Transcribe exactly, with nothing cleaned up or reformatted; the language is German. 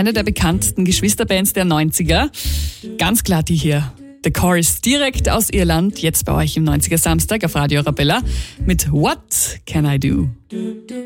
eine der bekanntesten Geschwisterbands der neunziger. Ganz klar die hier. The Chorus direkt aus Irland, jetzt bei euch im neunziger Samstag auf Radio Arabella mit What Can I Do?